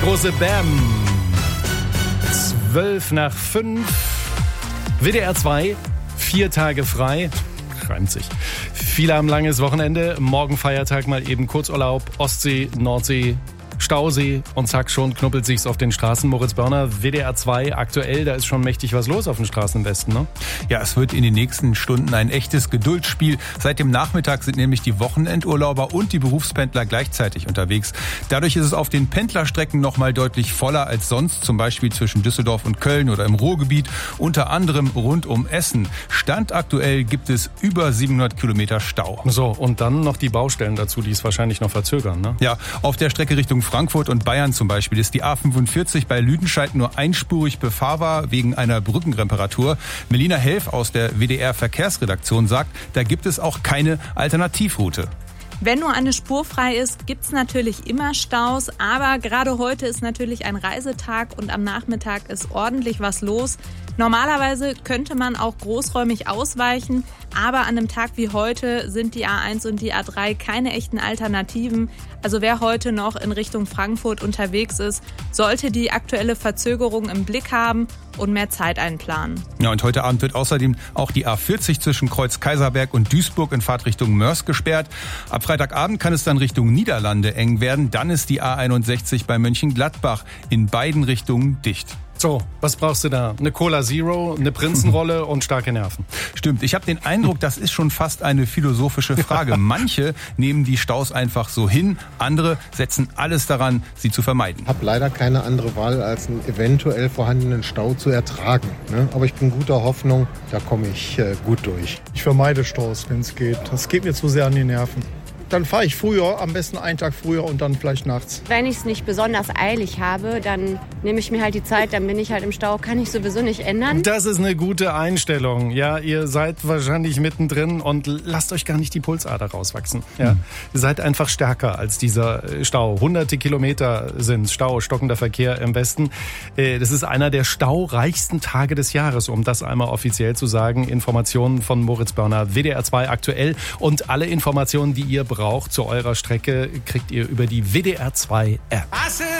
große Bam. 5:12. WDR 2, 4 Tage frei. Reimt sich. Viele haben langes Wochenende. Morgen Feiertag, mal eben Kurzurlaub. Ostsee, Nordsee, Stausee und zack, schon knuppelt sich's auf den Straßen. Moritz Börner, WDR 2, aktuell, da ist schon mächtig was los auf den Straßen im Westen, ne? Ja, es wird in den nächsten Stunden ein echtes Geduldsspiel. Seit dem Nachmittag sind nämlich die Wochenendurlauber und die Berufspendler gleichzeitig unterwegs. Dadurch ist es auf den Pendlerstrecken noch mal deutlich voller als sonst, zum Beispiel zwischen Düsseldorf und Köln oder im Ruhrgebiet, unter anderem rund um Essen. Stand aktuell gibt es über 700 Kilometer Stau. So, und dann noch die Baustellen dazu, die es wahrscheinlich noch verzögern, ne? Ja, auf der Strecke Richtung Frankfurt und Bayern zum Beispiel ist die A45 bei Lüdenscheid nur einspurig befahrbar wegen einer Brückenreparatur. Melina Helf aus der WDR Verkehrsredaktion sagt, da gibt es auch keine Alternativroute. Wenn nur eine Spur frei ist, gibt's natürlich immer Staus, aber gerade heute ist natürlich ein Reisetag und am Nachmittag ist ordentlich was los. Normalerweise könnte man auch großräumig ausweichen, aber an einem Tag wie heute sind die A1 und die A3 keine echten Alternativen. Also wer heute noch in Richtung Frankfurt unterwegs ist, sollte die aktuelle Verzögerung im Blick haben und mehr Zeit einplanen. Ja, und heute Abend wird außerdem auch die A40 zwischen Kreuz Kaiserberg und Duisburg in Fahrtrichtung Mörs gesperrt. Ab Freitagabend kann es dann Richtung Niederlande eng werden. Dann ist die A61 bei Mönchengladbach in beiden Richtungen dicht. So, was brauchst du da? Eine Cola Zero, eine Prinzenrolle und starke Nerven. Stimmt, ich habe den Eindruck, das ist schon fast eine philosophische Frage. Manche nehmen die Staus einfach so hin, andere setzen alles daran, sie zu vermeiden. Ich habe leider keine andere Wahl, als einen eventuell vorhandenen Stau zu ertragen. Aber ich bin guter Hoffnung, da komme ich gut durch. Ich vermeide Staus, wenn es geht. Das geht mir zu sehr an die Nerven. Dann fahre ich früher, am besten einen Tag früher und dann vielleicht nachts. Wenn ich es nicht besonders eilig habe, dann nehme ich mir halt die Zeit, dann bin ich halt im Stau, kann ich sowieso nicht ändern. Das ist eine gute Einstellung. Ja, ihr seid wahrscheinlich mittendrin und lasst euch gar nicht die Pulsader rauswachsen. Ja, ihr seid einfach stärker als dieser Stau. Hunderte Kilometer sind Stau, stockender Verkehr im Westen. Das ist einer der staureichsten Tage des Jahres, um das einmal offiziell zu sagen. Informationen von Moritz Börner, WDR 2 aktuell und alle Informationen, die ihr braucht zu eurer Strecke, kriegt ihr über die WDR 2 App.